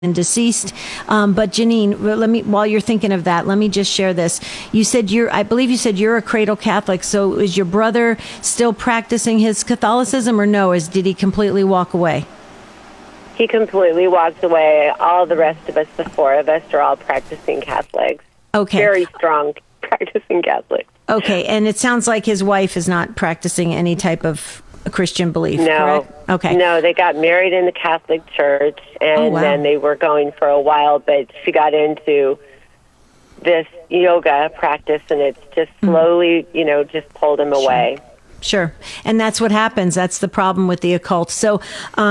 and deceased. But Janine, while you're thinking of that, let me just share this. You said I believe you said you're a cradle Catholic. So is your brother still practicing his Catholicism, or no? Did he completely walk away? He completely walked away. All the rest of us, the four of us, are all practicing Catholics. Okay. Very strong practicing Catholics. Okay. And it sounds like his wife is not practicing any type of Christian belief, no, correct? Okay. No, they got married in the Catholic Church, and then they were going for a while, but she got into this yoga practice, and it's just slowly, just pulled him away. Sure. And that's what happens. That's the problem with the occult. So,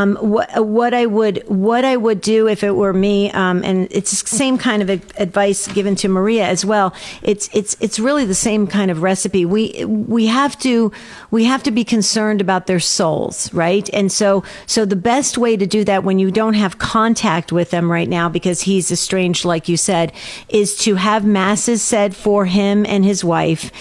what I would do if it were me, and it's the same kind of advice given to Maria as well. It's really the same kind of recipe. We have to be concerned about their souls, right? And so the best way to do that when you don't have contact with them right now, because he's estranged, like you said, is to have masses said for him and his wife,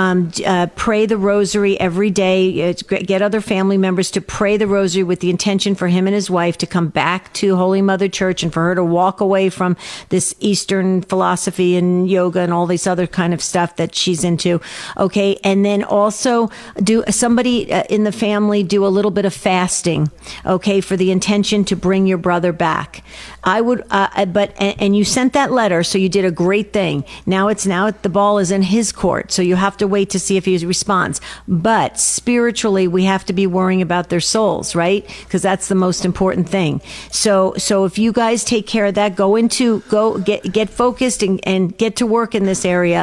pray the rosary every day, get other family members to pray the rosary with the intention for him and his wife to come back to Holy Mother Church and for her to walk away from this Eastern philosophy and yoga and all this other kind of stuff that she's into. Okay. And then also do somebody in the family do a little bit of fasting. Okay. For the intention to bring your brother back. I would, and you sent that letter, so you did a great thing. Now the ball is in his court, so you have to wait to see if he responds. But spiritually, we have to be worrying about their souls, right? Because that's the most important thing. So if you guys take care of that, go get focused and get to work in this area,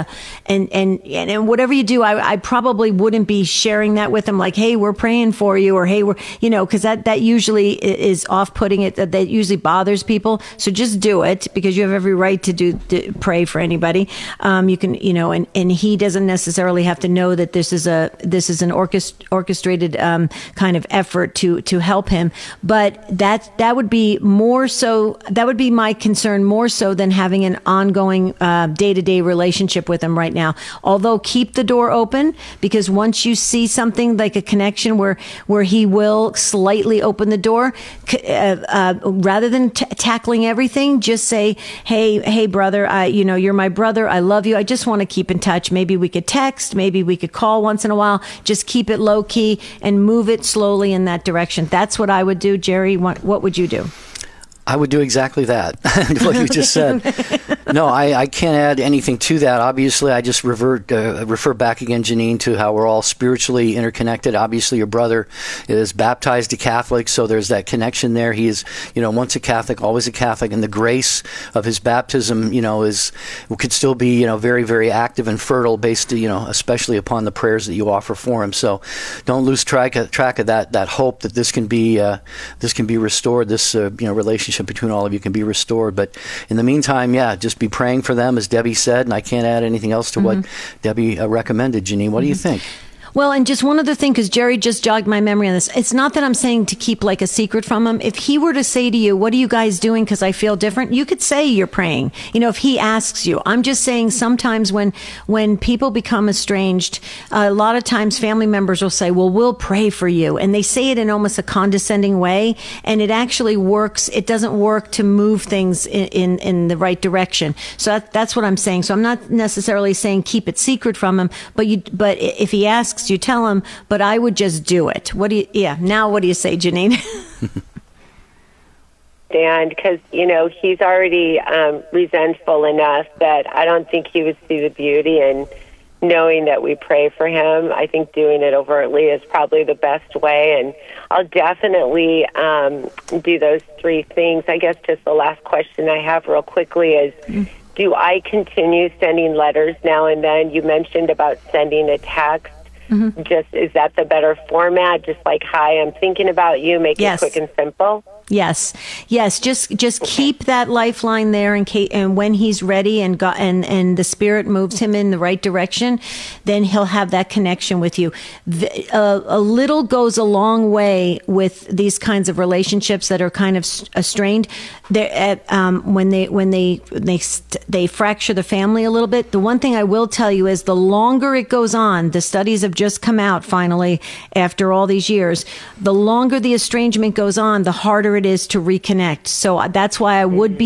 and whatever you do, I probably wouldn't be sharing that with them, like, hey, we're praying for you, or hey, we're, because that usually is off-putting. That usually bothers people. So just do it, because you have every right to pray for anybody. You can, and he doesn't necessarily have to know that this is an orchestrated kind of effort to help him. But that would be more so. That would be my concern more so than having an ongoing day-to-day relationship with him right now. Although keep the door open, because once you see something like a connection where he will slightly open the door, rather than tackling everything, just say, hey brother, you're my brother, I love you, I just want to keep in touch. Maybe we could text, maybe we could call once in a while. Just keep it low key and move it slowly in that direction. That's what I would do. Jerry, what would you do? I would do exactly that, what you just said. No, I can't add anything to that. Obviously, I just refer back again, Janine, to how we're all spiritually interconnected. Obviously, your brother is baptized a Catholic, so there's that connection there. He is, once a Catholic, always a Catholic, and the grace of his baptism, could still be, very, very active and fertile, based, especially upon the prayers that you offer for him. So, don't lose track of that hope that this can be restored. This relationship between all of you can be restored. But in the meantime, just be praying for them, as Debbie said, and I can't add anything else to what Debbie recommended. Janine, what do you think? Well, and just one other thing, because Jerry just jogged my memory on this. It's not that I'm saying to keep like a secret from him. If he were to say to you, what are you guys doing because I feel different? You could say you're praying. If he asks you. I'm just saying sometimes when people become estranged, a lot of times family members will say, well, we'll pray for you. And they say it in almost a condescending way. And it actually works. It doesn't work to move things in the right direction. So that's what I'm saying. So I'm not necessarily saying keep it secret from him, but if he asks, you tell him, but I would just do it. Now what do you say, Janine? Dan, because, he's already resentful enough that I don't think he would see the beauty in knowing that we pray for him. I think doing it overtly is probably the best way, and I'll definitely do those three things. I guess just the last question I have real quickly is, do I continue sending letters now and then? You mentioned about sending a text. Just, is that the better format? Just like, hi, I'm thinking about you, make it quick and simple? Yes. Just keep that lifeline there, and when he's ready and the Spirit moves him in the right direction, then he'll have that connection with you. A little goes a long way with these kinds of relationships that are kind of strained. When they fracture the family a little bit. The one thing I will tell you is the longer it goes on, the studies have just come out finally after all these years. The longer the estrangement goes on, the harder it is to reconnect. So that's why I would be